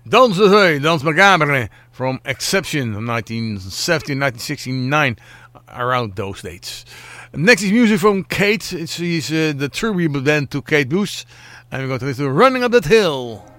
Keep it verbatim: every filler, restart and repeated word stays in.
Danse de Feuille, Danse Macabre from Exception from nineteen seventy, nineteen sixty-nine, around those dates. Next is music from Kate. She's uh, the tribute band to Kate Bush. And we're going to listen to Running Up That Hill.